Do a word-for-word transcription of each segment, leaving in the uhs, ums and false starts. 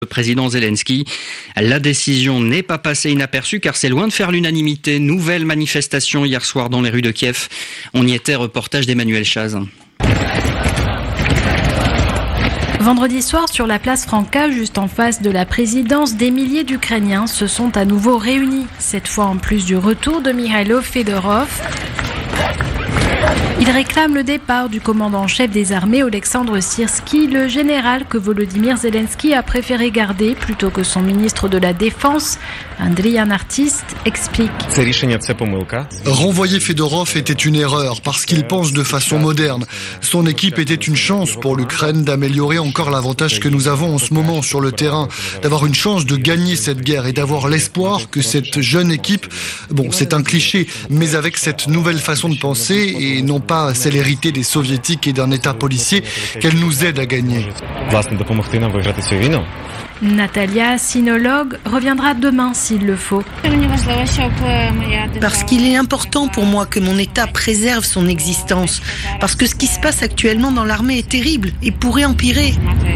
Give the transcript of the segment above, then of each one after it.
Le président Zelensky. La décision n'est pas passée inaperçue car c'est loin de faire l'unanimité. Nouvelle manifestation hier soir dans les rues de Kiev. On y était, reportage d'Emmanuel Chaz. Vendredi soir, sur la place Franca, juste en face de la présidence, des milliers d'Ukrainiens se sont à nouveau réunis. Cette fois en plus du retour de Mikhailo Fedorov. Il réclame le départ du commandant en chef des armées, Oleksandr Syrsky, le général que Volodymyr Zelensky a préféré garder plutôt que son ministre de la Défense. Andriy, un artiste, explique. Renvoyer Fedorov était une erreur parce qu'il pense de façon moderne. Son équipe était une chance pour l'Ukraine d'améliorer encore l'avantage que nous avons en ce moment sur le terrain, d'avoir une chance de gagner cette guerre et d'avoir l'espoir que cette jeune équipe, bon c'est un cliché, mais avec cette nouvelle façon de penser et non pas célérité des soviétiques et d'un état policier, qu'elle nous aide à gagner. Natalia, sinologue, reviendra demain s'il le faut. Parce qu'il est important pour moi que mon État préserve son existence. Parce que ce qui se passe actuellement dans l'armée est terrible et pourrait empirer.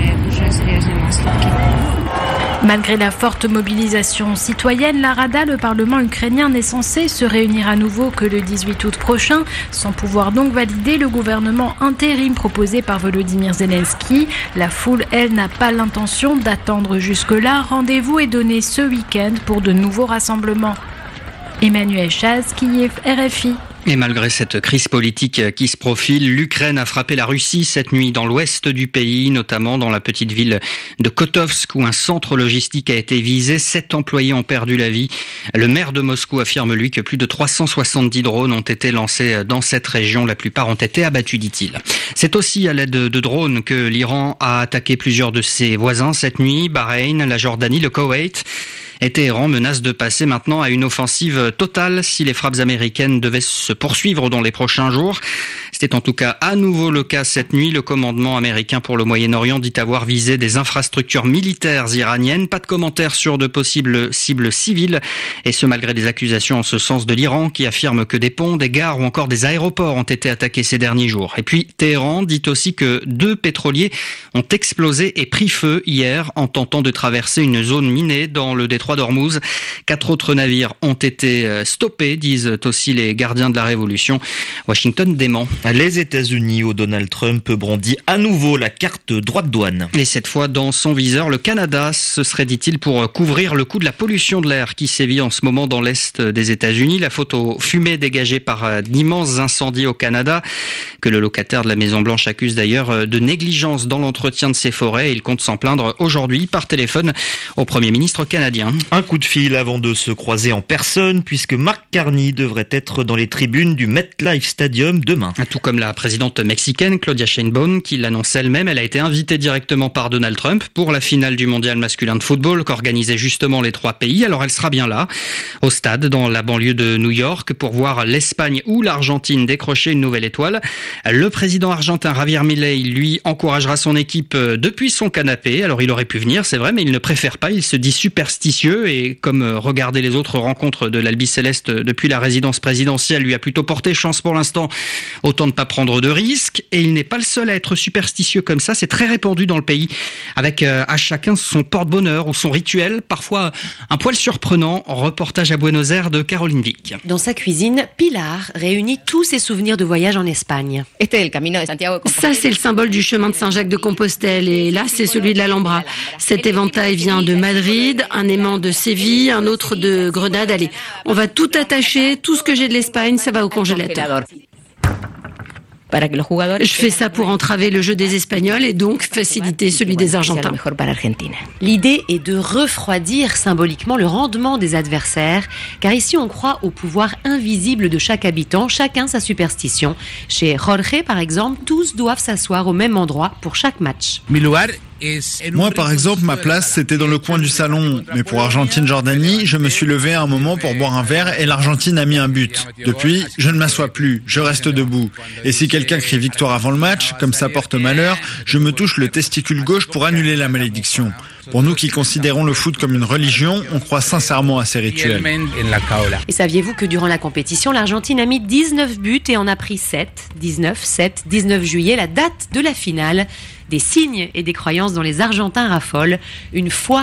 Malgré la forte mobilisation citoyenne, la Rada, le Parlement ukrainien, n'est censé se réunir à nouveau que le dix-huit août prochain, sans pouvoir donc valider le gouvernement intérim proposé par Volodymyr Zelensky. La foule, elle, n'a pas l'intention d'attendre jusque-là. Rendez-vous est donné ce week-end pour de nouveaux rassemblements. Emmanuel Chaz, Kiev, R F I. Et malgré cette crise politique qui se profile, l'Ukraine a frappé la Russie cette nuit dans l'ouest du pays, notamment dans la petite ville de Kotovsk où un centre logistique a été visé. Sept employés ont perdu la vie. Le maire de Moscou affirme, lui, que plus de trois cent soixante-dix drones ont été lancés dans cette région. La plupart ont été abattus, dit-il. C'est aussi à l'aide de drones que l'Iran a attaqué plusieurs de ses voisins cette nuit. Bahreïn, la Jordanie, le Koweït. Et Téhéran menace de passer maintenant à une offensive totale si les frappes américaines devaient se poursuivre dans les prochains jours. C'était en tout cas à nouveau le cas cette nuit. Le commandement américain pour le Moyen-Orient dit avoir visé des infrastructures militaires iraniennes. Pas de commentaires sur de possibles cibles civiles. Et ce, malgré des accusations en ce sens de l'Iran qui affirme que des ponts, des gares ou encore des aéroports ont été attaqués ces derniers jours. Et puis Téhéran dit aussi que deux pétroliers ont explosé et pris feu hier en tentant de traverser une zone minée dans le détroit d'Ormuz. Quatre autres navires ont été stoppés, disent aussi les gardiens de la Révolution. Washington dément. Les États-Unis, où Donald Trump brandit à nouveau la carte droite douane. Et cette fois, dans son viseur, le Canada. Ce serait, dit-il, pour couvrir le coût de la pollution de l'air qui sévit en ce moment dans l'Est des États-Unis. La faute aux fumées dégagées par d'immenses incendies au Canada, que le locataire de la Maison-Blanche accuse d'ailleurs de négligence dans l'entretien de ses forêts. Il compte s'en plaindre aujourd'hui par téléphone au Premier ministre canadien. Un coup de fil avant de se croiser en personne, puisque Mark Carney devrait être dans les tribunes du MetLife Stadium demain. Tout comme la présidente mexicaine Claudia Sheinbaum, qui l'annonce elle-même. Elle a été invitée directement par Donald Trump pour la finale du mondial masculin de football qu'organisaient justement les trois pays. Alors elle sera bien là, au stade, dans la banlieue de New York, pour voir l'Espagne ou l'Argentine décrocher une nouvelle étoile. Le président argentin Javier Milei, lui, encouragera son équipe depuis son canapé. Alors il aurait pu venir, c'est vrai, mais il ne préfère pas. Il se dit superstitieux et comme regarder les autres rencontres de l'Albi Céleste depuis la résidence présidentielle lui a plutôt porté chance pour l'instant, autant ne pas prendre de risques. Et il n'est pas le seul à être superstitieux comme ça. C'est très répandu dans le pays, avec euh, à chacun son porte-bonheur ou son rituel, parfois un poil surprenant. Reportage à Buenos Aires de Caroline Vic. Dans sa cuisine, Pilar réunit tous ses souvenirs de voyage en Espagne. Ça, c'est le symbole du chemin de Saint-Jacques de Compostelle. Et là, c'est celui de l'Alhambra. Cet éventail vient de Madrid, un aimant de Séville, un autre de Grenade. Allez, on va tout attacher. Tout ce que j'ai de l'Espagne, ça va au congélateur. Je fais ça pour entraver le jeu des Espagnols et donc faciliter celui des Argentins. L'idée est de refroidir symboliquement le rendement des adversaires, car ici on croit au pouvoir invisible de chaque habitant, chacun sa superstition. Chez Jorge, par exemple, tous doivent s'asseoir au même endroit pour chaque match. Moi, par exemple, ma place, c'était dans le coin du salon. Mais pour Argentine-Jordanie, je me suis levé à un moment pour boire un verre et l'Argentine a mis un but. Depuis, je ne m'assois plus, je reste debout. Et si quelqu'un crie victoire avant le match, comme ça porte malheur, je me touche le testicule gauche pour annuler la malédiction. Pour nous qui considérons le foot comme une religion, on croit sincèrement à ces rituels. Et saviez-vous que durant la compétition, l'Argentine a mis dix-neuf buts et en a pris sept. dix-neuf, sept, dix-neuf juillet, la date de la finale. Des signes et des croyances dont les Argentins raffolent. Une foi